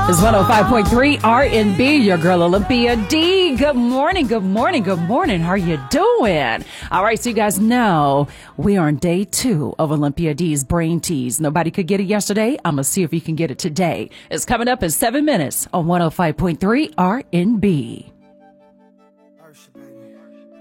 It's 105.3 R&B, your girl Olympia D. Good morning, good morning, good morning. How are you doing? All right, so you guys know we are on day 2 of Olympia D's Brain Tease. Nobody could get it yesterday. I'm going to see if you can get it today. It's coming up in 7 minutes on 105.3 R&B.